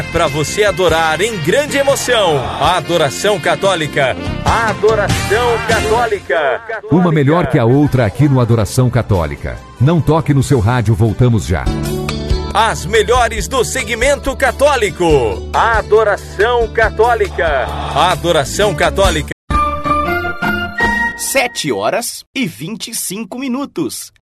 Para você adorar em grande emoção. A adoração católica. A adoração católica. Uma melhor que a outra aqui no Adoração Católica. Não toque no seu rádio, voltamos já. As melhores do segmento católico. A adoração católica. A adoração católica. 7h25.